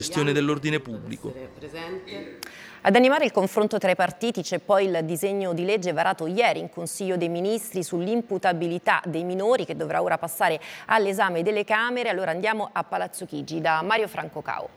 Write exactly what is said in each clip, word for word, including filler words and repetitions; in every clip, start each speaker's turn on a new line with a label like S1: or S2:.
S1: Gestione dell'ordine pubblico.
S2: Ad animare il confronto tra i partiti c'è poi il disegno di legge varato ieri in Consiglio dei Ministri sull'imputabilità dei minori, che dovrà ora passare all'esame delle Camere. Allora andiamo a Palazzo Chigi da Mario Franco Cao.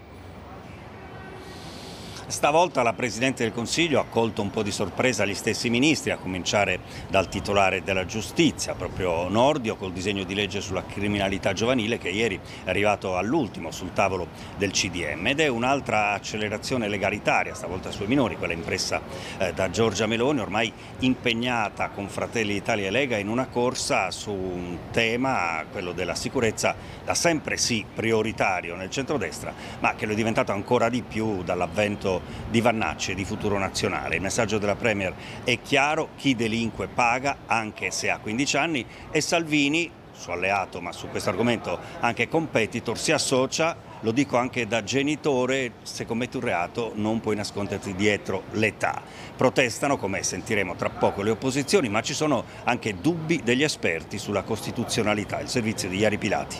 S3: Stavolta la Presidente del Consiglio ha colto un po' di sorpresa gli stessi ministri, a cominciare dal titolare della giustizia, proprio Nordio, col disegno di legge sulla criminalità giovanile che ieri è arrivato all'ultimo sul tavolo del C D M, ed è un'altra accelerazione legalitaria, stavolta sui minori, quella impressa eh, da Giorgia Meloni, ormai impegnata con Fratelli d'Italia e Lega in una corsa su un tema, quello della sicurezza, da sempre sì prioritario nel centrodestra, ma che lo è diventato ancora di più dall'avvento di Vannacci e di Futuro Nazionale. Il messaggio della Premier è chiaro: chi delinque paga, anche se ha quindici anni, e Salvini, suo alleato ma su questo argomento anche competitor, si associa. Lo dico anche da genitore: se commetti un reato non puoi nasconderti dietro l'età. Protestano, come sentiremo tra poco, le opposizioni, ma ci sono anche dubbi degli esperti sulla costituzionalità. Il servizio di Iari Pilati.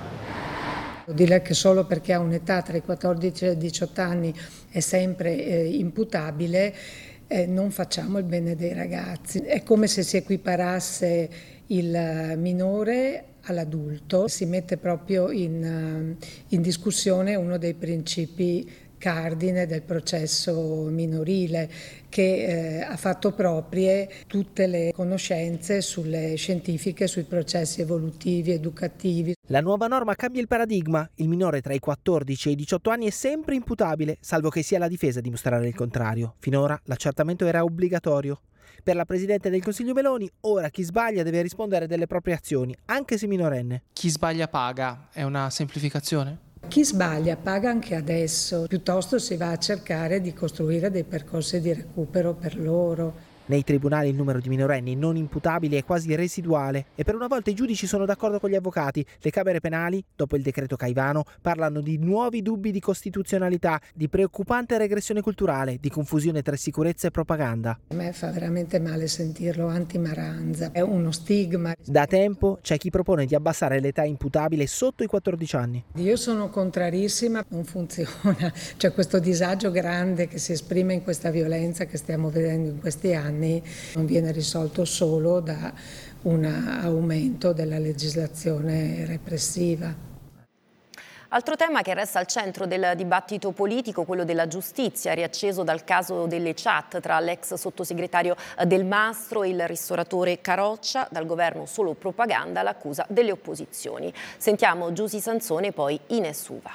S4: Dire che solo perché ha un'età tra i quattordici e i diciotto anni è sempre eh, imputabile, eh, non facciamo il bene dei ragazzi. È come se si equiparasse il minore all'adulto, si mette proprio in, in discussione uno dei principi cardine del processo minorile, che eh, ha fatto proprie tutte le conoscenze sulle scientifiche, sui processi evolutivi, educativi.
S5: La nuova norma cambia il paradigma. Il minore tra i quattordici e i diciotto anni è sempre imputabile, salvo che sia la difesa a dimostrare il contrario. Finora l'accertamento era obbligatorio. Per la Presidente del Consiglio Meloni, ora chi sbaglia deve rispondere delle proprie azioni, anche se minorenne.
S6: Chi sbaglia paga, è una semplificazione?
S4: Chi sbaglia paga anche adesso, piuttosto si va a cercare di costruire dei percorsi di recupero per loro.
S5: Nei tribunali il numero di minorenni non imputabili è quasi residuale e per una volta i giudici sono d'accordo con gli avvocati. Le Camere penali, dopo il decreto Caivano, parlano di nuovi dubbi di costituzionalità, di preoccupante regressione culturale, di confusione tra sicurezza e propaganda.
S4: A me fa veramente male sentirlo, anti-Maranza, è uno stigma.
S5: Da tempo c'è chi propone di abbassare l'età imputabile sotto i quattordici anni.
S4: Io sono contrarissima, non funziona, c'è questo disagio grande che si esprime in questa violenza che stiamo vedendo in questi anni. Non viene risolto solo da un aumento della legislazione repressiva.
S2: Altro tema che resta al centro del dibattito politico, quello della giustizia, riacceso dal caso delle chat tra l'ex sottosegretario Del Mastro e il ristoratore Caroccia. Dal governo solo propaganda, l'accusa delle opposizioni. Sentiamo Giusy Sansone e poi Ines Uva.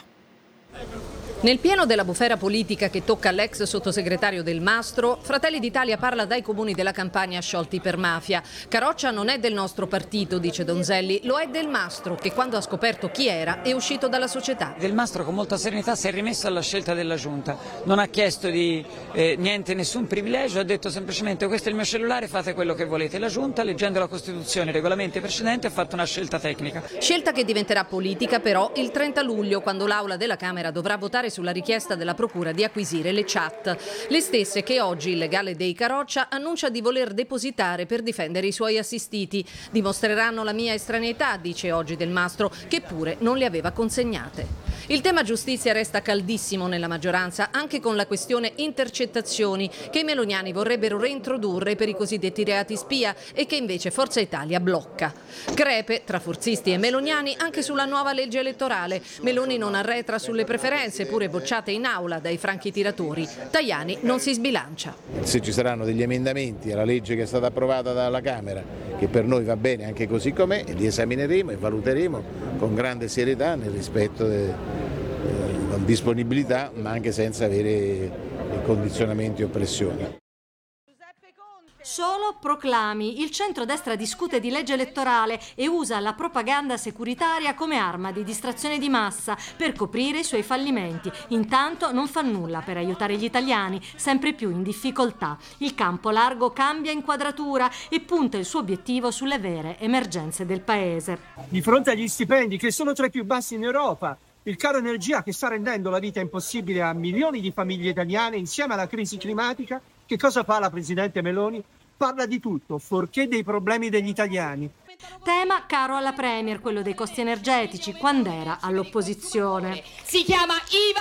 S7: Nel pieno della bufera politica che tocca l'ex sottosegretario Del Mastro, Fratelli d'Italia parla dai comuni della Campania sciolti per mafia. Caroccia non è del nostro partito, dice Donzelli, lo è Del Mastro, che quando ha scoperto chi era è uscito dalla società.
S8: Del Mastro con molta serenità si è rimesso alla scelta della Giunta, non ha chiesto di eh, niente, nessun privilegio, ha detto semplicemente: questo è il mio cellulare, fate quello che volete. La Giunta, leggendo la Costituzione e i regolamenti precedenti, ha fatto una scelta tecnica.
S7: Scelta che diventerà politica però il trenta luglio, quando l'Aula della Camera dovrà votare sulla richiesta della Procura di acquisire le chat, le stesse che oggi il legale dei Caroccia annuncia di voler depositare per difendere i suoi assistiti. Dimostreranno la mia estraneità, dice oggi Del Mastro, che pure non le aveva consegnate. Il tema giustizia resta caldissimo nella maggioranza, anche con la questione intercettazioni, che i meloniani vorrebbero reintrodurre per i cosiddetti reati spia e che invece Forza Italia blocca. Crepe tra forzisti e meloniani anche sulla nuova legge elettorale. Meloni non arretra sulle preferenze, pure bocciate in aula dai franchi tiratori. Tajani non si sbilancia.
S9: Se ci saranno degli emendamenti alla legge che è stata approvata dalla Camera, che per noi va bene anche così com'è, li esamineremo e valuteremo con grande serietà nel rispetto de, con disponibilità, ma anche senza avere condizionamenti o pressioni.
S10: Solo proclami. Il centrodestra discute di legge elettorale e usa la propaganda securitaria come arma di distrazione di massa per coprire i suoi fallimenti. Intanto non fa nulla per aiutare gli italiani, sempre più in difficoltà. Il campo largo cambia inquadratura e punta il suo obiettivo sulle vere emergenze del paese.
S11: Di fronte agli stipendi che sono tra i più bassi in Europa, il caro energia che sta rendendo la vita impossibile a milioni di famiglie italiane insieme alla crisi climatica, che cosa fa la Presidente Meloni? Parla di tutto, fuorché dei problemi degli italiani.
S10: Tema caro alla Premier, quello dei costi energetici, quando era all'opposizione.
S12: Si chiama I V A